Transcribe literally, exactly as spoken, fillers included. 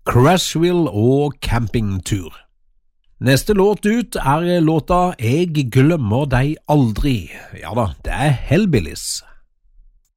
Crashville og campingtur. Neste låt ut er låta Jeg glemmer deg aldri. Ja da, det er Hellbillies.